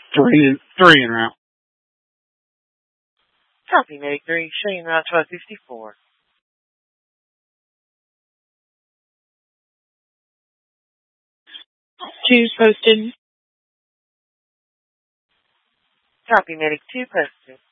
Three en route. Copy, Medic 3, showing route 1254. 2's posted. Copy, Medic 2 posted.